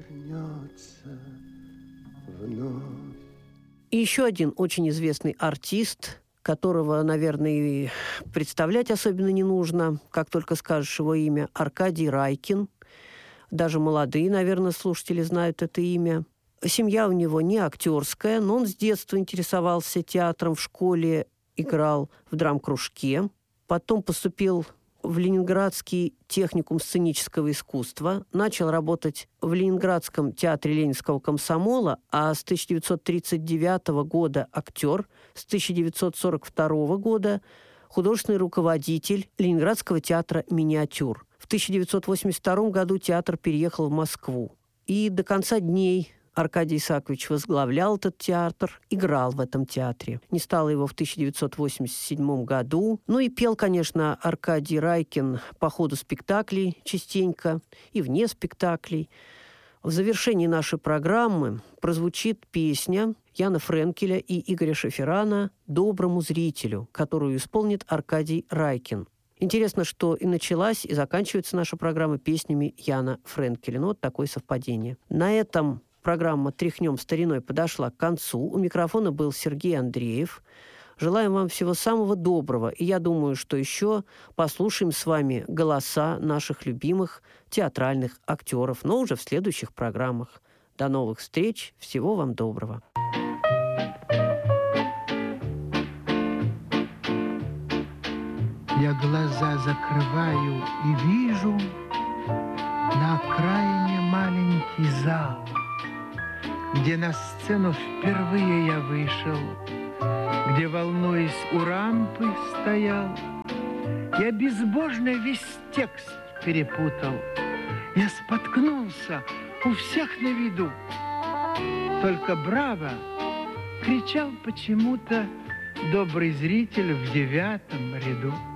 вернется вновь. И еще один очень известный артист, которого, наверное, и представлять особенно не нужно, как только скажешь его имя, Аркадий Райкин. Даже молодые, наверное, слушатели знают это имя. Семья у него не актерская, но он с детства интересовался театром, в школе играл в драм-кружке. Потом поступил в Ленинградский техникум сценического искусства, начал работать в Ленинградском театре Ленинского комсомола, а с 1939 года актер, с 1942 года художественный руководитель Ленинградского театра «Миниатюр». В 1982 году театр переехал в Москву. И до конца дней Аркадий Исаакович возглавлял этот театр, играл в этом театре. Не стало его в 1987 году. Ну и пел, конечно, Аркадий Райкин по ходу спектаклей частенько и вне спектаклей. В завершении нашей программы прозвучит песня Яна Френкеля и Игоря Шеферана «Доброму зрителю», которую исполнит Аркадий Райкин. Интересно, что и началась, и заканчивается наша программа песнями Яна Френкеля. Ну, вот такое совпадение. На этом программа «Тряхнем стариной» подошла к концу. У микрофона был Сергей Андреев. Желаем вам всего самого доброго. И я думаю, что еще послушаем с вами голоса наших любимых театральных актеров, но уже в следующих программах. До новых встреч. Всего вам доброго. Я глаза закрываю и вижу на окраине маленький зал, где на сцену впервые я вышел, где, волнуясь, у рампы стоял. Я безбожно весь текст перепутал. Я споткнулся у всех на виду. Только браво кричал почему-то добрый зритель в 9 ряду.